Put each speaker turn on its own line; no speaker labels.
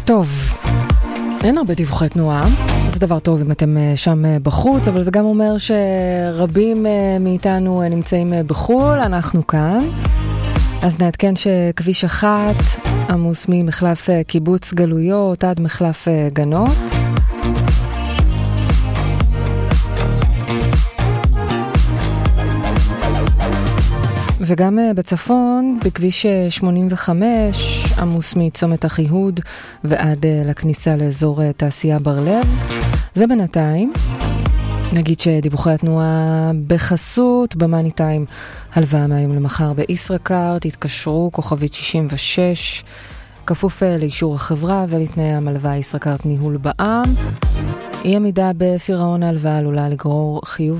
טוב, אין הרבה דיווחי תנועה, זה דבר טוב אם אתם שם בחוץ, אבל זה גם אומר שרבים מאיתנו נמצאים בחול, אנחנו כאן. אז נעדכן שכביש 1 עמוס ממחלף קיבוץ גלויות עד מחלף גנות. וגם בצפון, בכביש 85, עמוס מצומת אחיהוד ועד לכניסה לאזור תעשייה ברלב. זה בינתיים. נגיד שדיווחי התנועה בחסות, במאני טיים, הלוואה מהיום למחר בישראכרט, תתקשרו, כוכבית 66, כפוף לאישור החברה ולתנאי המלווה ישראכרט ניהול בע"מ. אי עמידה בפירעון ההלוואה עלולה לגרור חיוב